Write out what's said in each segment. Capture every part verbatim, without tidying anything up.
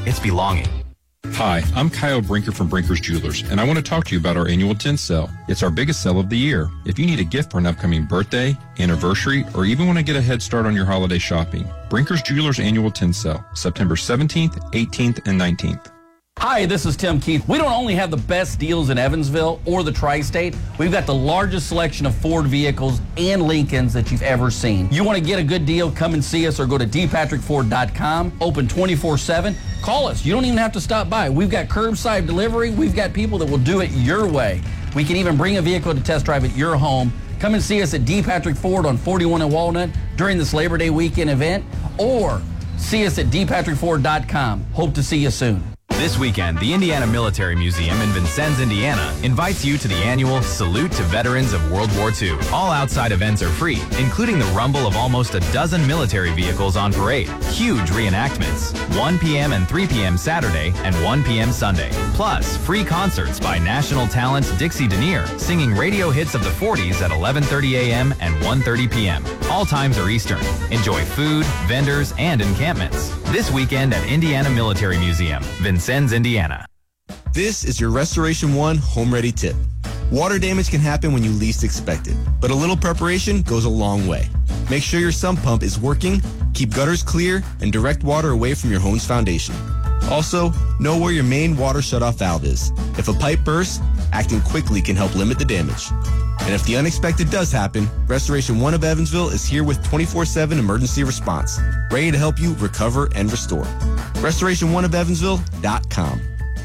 it's belonging. Hi, I'm Kyle Brinker from Brinker's Jewelers, and I want to talk to you about our annual tent sale. It's our biggest sale of the year. If you need a gift for an upcoming birthday, anniversary, or even want to get a head start on your holiday shopping, Brinker's Jewelers annual tent sale, September seventeenth, eighteenth, and nineteenth. Hi, this is Tim Keith. We don't only have the best deals in Evansville or the tri-state, we've got the largest selection of Ford vehicles and Lincolns that you've ever seen. You want to get a good deal, come and see us or go to d patrick ford dot com, open twenty-four seven. Call us. You don't even have to stop by. We've got curbside delivery. We've got people that will do it your way. We can even bring a vehicle to test drive at your home. Come and see us at D. Patrick Ford on forty-one and Walnut during this Labor Day weekend event, or see us at d patrick ford dot com. Hope to see you soon. This weekend, the Indiana Military Museum in Vincennes, Indiana, invites you to the annual Salute to Veterans of World War Two. All outside events are free, including the rumble of almost a dozen military vehicles on parade, huge reenactments, one p.m. and three p.m. Saturday and one p.m. Sunday. Plus, free concerts by national talent Dixie Denier, singing radio hits of the forties at eleven thirty a.m. and one thirty p.m. All times are Eastern. Enjoy food, vendors, and encampments. This weekend at Indiana Military Museum, Vincennes, Indiana. This is your Restoration One Home Ready tip. Water damage can happen when you least expect it, but a little preparation goes a long way. Make sure your sump pump is working, keep gutters clear, and direct water away from your home's foundation. Also, know where your main water shutoff valve is. If a pipe bursts, acting quickly can help limit the damage. And if the unexpected does happen, Restoration One of Evansville is here with twenty-four seven emergency response, ready to help you recover and restore. restoration one of evansville dot com.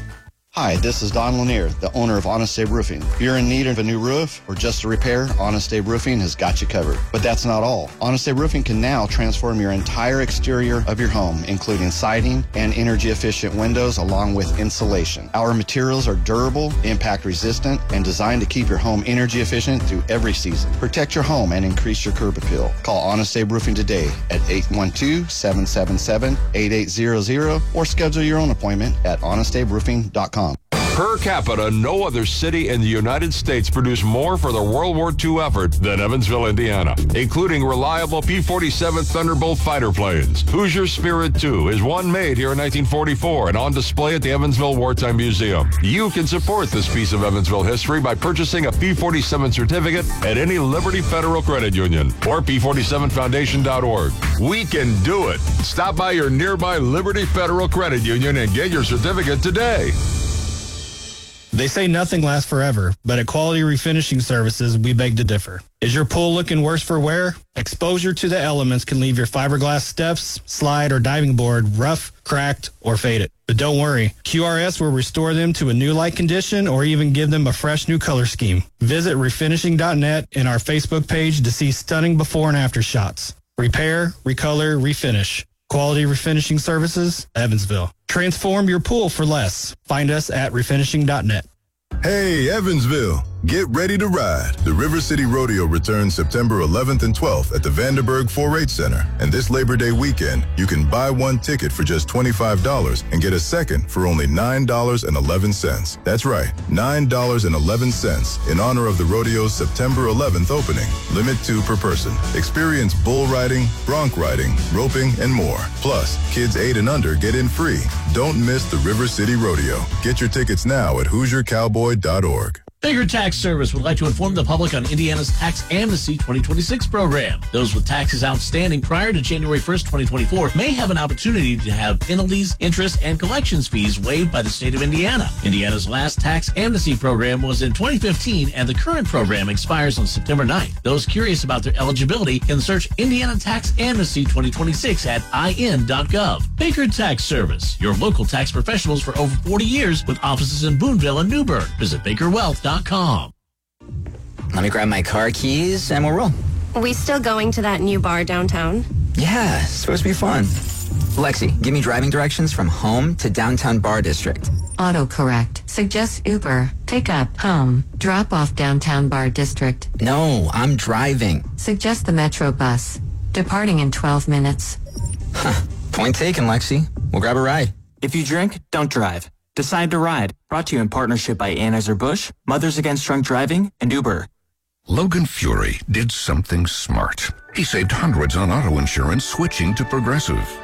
Hi, this is Don Lanier, the owner of Honest Abe Roofing. If you're in need of a new roof or just a repair, Honest Abe Roofing has got you covered. But that's not all. Honest Abe Roofing can now transform your entire exterior of your home, including siding and energy-efficient windows along with insulation. Our materials are durable, impact-resistant, and designed to keep your home energy-efficient through every season. Protect your home and increase your curb appeal. Call Honest Abe Roofing today at eight one two, seven seven seven, eight eight zero zero or schedule your own appointment at honest abe roofing dot com. Per capita, no other city in the United States produced more for the World War Two effort than Evansville, Indiana, including reliable P forty-seven Thunderbolt fighter planes. Hoosier Spirit two is one made here in nineteen forty-four and on display at the Evansville Wartime Museum. You can support this piece of Evansville history by purchasing a P forty-seven certificate at any Liberty Federal Credit Union or p forty-seven foundation dot org. We can do it. Stop by your nearby Liberty Federal Credit Union and get your certificate today. They say nothing lasts forever, but at Quality Refinishing Services, we beg to differ. Is your pool looking worse for wear? Exposure to the elements can leave your fiberglass steps, slide, or diving board rough, cracked, or faded. But don't worry, Q R S will restore them to a new like condition or even give them a fresh new color scheme. Visit refinishing dot net and our Facebook page to see stunning before and after shots. Repair, recolor, refinish. Quality Refinishing Services, Evansville. Transform your pool for less. Find us at refinishing dot net. Hey, Evansville, get ready to ride. The River City Rodeo returns September eleventh and twelfth at the Vandenberg four H Center. And this Labor Day weekend, you can buy one ticket for just twenty-five dollars and get a second for only nine dollars and eleven cents. That's right, nine dollars and eleven cents in honor of the rodeo's September eleventh opening. Limit two per person. Experience bull riding, bronc riding, roping, and more. Plus, kids eight and under get in free. Don't miss the River City Rodeo. Get your tickets now at hoosier cowboy dot org. Baker Tax Service would like to inform the public on Indiana's Tax Amnesty twenty twenty-six program. Those with taxes outstanding prior to January first, twenty twenty-four may have an opportunity to have penalties, interest, and collections fees waived by the state of Indiana. Indiana's last Tax Amnesty program was in twenty fifteen, and the current program expires on September ninth. Those curious about their eligibility can search Indiana Tax Amnesty twenty twenty-six at I N dot gov. Baker Tax Service, your local tax professionals for over forty years with offices in Boonville and Newburgh. Visit baker wealth dot com. Let me grab my car keys and we'll roll. We still going to that new bar downtown? Yeah, it's supposed to be fun. Lexi, give me driving directions from home to downtown bar district. Autocorrect. Suggest Uber. Pick up. Home. Drop off downtown bar district. No, I'm driving. Suggest the Metro bus. Departing in twelve minutes. Huh. Point taken, Lexi. We'll grab a ride. If you drink, don't drive. Decide to ride. Brought to you in partnership by Anheuser-Busch, Mothers Against Drunk Driving, and Uber. Logan Fury did something smart. He saved hundreds on auto insurance switching to Progressive.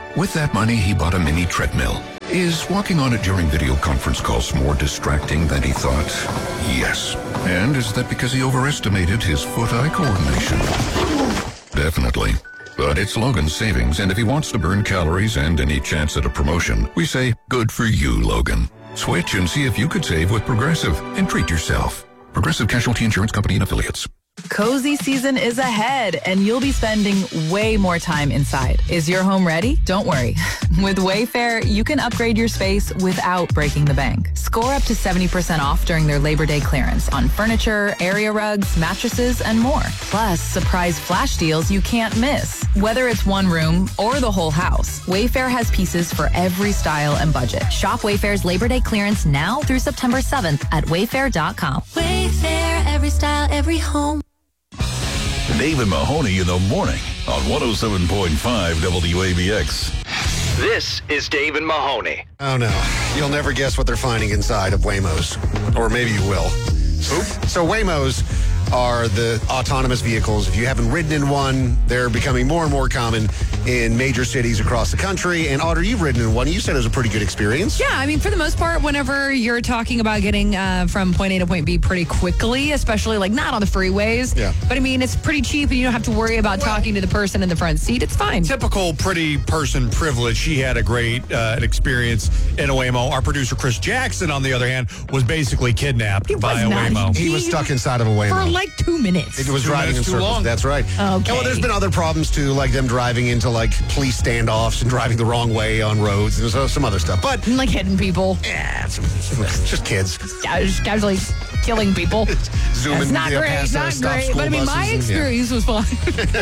With that money, he bought a mini treadmill. Is walking on it during video conference calls more distracting than he thought? Yes. And is that because he overestimated his foot-eye coordination? Definitely. But it's Logan's savings, and if he wants to burn calories and any chance at a promotion, we say, good for you, Logan. Switch and see if you could save with Progressive and treat yourself. Progressive Casualty Insurance Company and Affiliates. Cozy season is ahead, and you'll be spending way more time inside. Is your home ready? Don't worry. With Wayfair, you can upgrade your space without breaking the bank. Score up to seventy percent off during their Labor Day clearance on furniture, area rugs, mattresses, and more. Plus, surprise flash deals you can't miss. Whether it's one room or the whole house, Wayfair has pieces for every style and budget. Shop Wayfair's Labor Day clearance now through September seventh at wayfair dot com. Wayfair, every style, every home. Dave and Mahoney in the morning on one oh seven point five W A B X. This is Dave and Mahoney. Oh, no. You'll never guess what they're finding inside of Waymos. Or maybe you will. Oop. So Waymos are the autonomous vehicles. If you haven't ridden in one, they're becoming more and more common in major cities across the country. And Audrey, you've ridden in one. You said it was a pretty good experience. Yeah, I mean, for the most part, whenever you're talking about getting uh, from point A to point B pretty quickly, especially like not on the freeways. Yeah. But I mean, it's pretty cheap and you don't have to worry about well, talking to the person in the front seat. It's fine. Typical pretty person privilege. She had a great uh, experience in a Waymo. Our producer, Chris Jackson, on the other hand, was basically kidnapped he by was a not. Waymo. He was stuck inside of a Waymo. For like two minutes. It was two driving in too circles. Long. That's right. Okay. And well, there's been other problems too, like them driving into like police standoffs and driving the wrong way on roads and there's some other stuff. But and like hitting people. Yeah, it's, it's just kids. Yeah, just casually killing people. Zooming It's not you know, great, past, uh, not stop great. school But I mean, my buses and- experience yeah. was fun.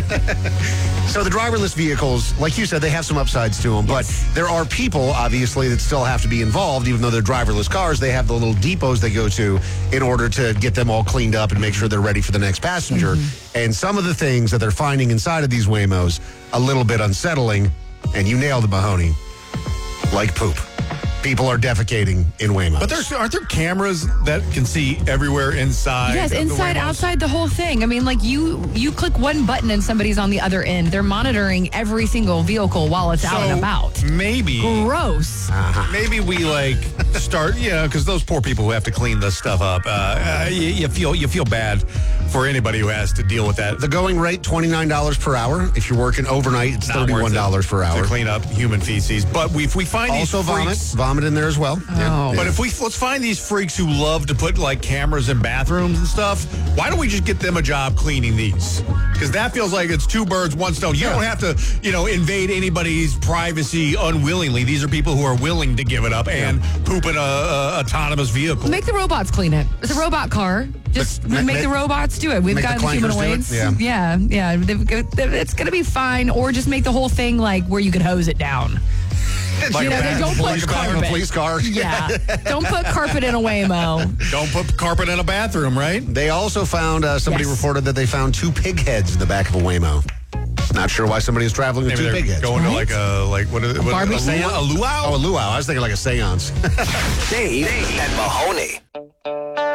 So the driverless vehicles, like you said, they have some upsides to them, but there are people, obviously, that still have to be involved, even though they're driverless cars. They have the little depots they go to in order to get them all cleaned up and make sure they're ready for the next passenger. Mm-hmm. And some of the things that they're finding inside of these Waymos, a little bit unsettling, and you nailed it, Mahoney, like poop. People are defecating in Waymos. But there's aren't there cameras that can see everywhere inside? Yes, of the inside, Waymos? outside, the whole thing. I mean, like you you click one button and somebody's on the other end. They're monitoring every single vehicle while it's out So, and about. Maybe. Gross. Uh-huh. Maybe we like start, you know, because those poor people who have to clean this stuff up, uh, uh, you, you feel you feel bad for anybody who has to deal with that. The going rate, twenty-nine dollars per hour. If you're working overnight, it's Not worth thirty-one dollars it per hour. to clean up human feces. But we, if we find Also these vomit. freaks, Vomit in there as well. Oh. But if we let's find these freaks who love to put like cameras in bathrooms and stuff, why don't we just get them a job cleaning these? Because that feels like it's two birds, one stone. You Yeah. don't have to, you know, invade anybody's privacy unwillingly. These are people who are willing to give it up and poop in a, a autonomous vehicle. Make the robots clean it. It's a robot car. Just Ma- make ma- the robots do it. We've make got the the humanoids. clankers do it? Yeah, yeah. They've- It's going to be fine. Or just make the whole thing like where you could hose it down. Like you a know, they bat- don't like put a bat- carpet. a police car. Yeah. Don't put carpet in a Waymo. Don't put carpet in a bathroom, right? They also found, uh, somebody Yes. reported that they found two pig heads in the back of a Waymo. Not sure why somebody is traveling with Maybe two they're pig heads. going to Right? like a like what is it? What, Barbie a, seance? luau? a luau? Oh, a luau. I was thinking like a seance. Dave and Mahoney.